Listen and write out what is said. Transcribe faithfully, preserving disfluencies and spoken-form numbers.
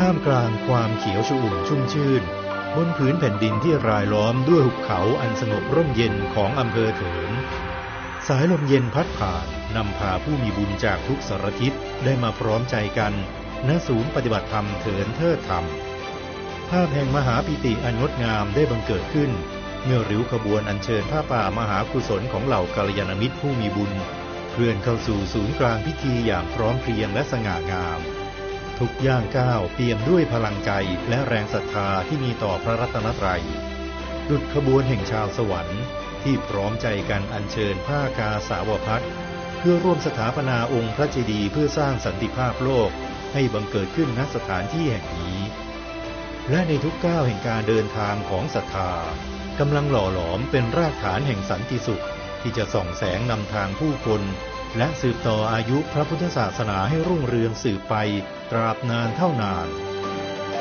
ามกลางความเขียวชอุ่มชุ่มชื่นบนผืนแผ่นดินที่รายล้อมด้วยหุบเขาอันสงบร่มเย็นของอำเภอเถินสายลมเย็นพัดผ่านนำพาผู้มีบุญจากทุกสารทิศได้มาพร้อมใจกันณศูนย์ปฏิบัติธรรมเถินเทิดธรรมภาพแห่งมหาปิติอันงดงามได้บังเกิดขึ้นเมื่อริ้วขบวนอัญเชิญผ้าป่ามหากุศลของเหล่ากัลยาณมิตรผู้มีบุญเคลื่อนเข้าสู่ศูนย์กลางพิธีอย่างพร้อมเพรียงและสง่างามทุกย่างก้าวเปี่ยมด้วยพลังใจและแรงศรัทธาที่มีต่อพระรัตนตรัยดุจขบวนแห่งชาวสวรรค์ที่พร้อมใจกันอัญเชิญผ้ากาสาวพัสเพื่อร่วมสถาปนาองค์พระเจดีย์เพื่อสร้างสันติภาพโลกให้บังเกิดขึ้นณสถานที่แห่งนี้และในทุกก้าวแห่งการเดินทางของศรัทธากำลังหล่อหลอมเป็นรากฐานแห่งสันติสุขที่จะส่องแสงนำทางผู้คนและสืบต่ออายุพระพุทธศาสนาให้รุ่งเรืองสืบไปตราบนานเท่านาน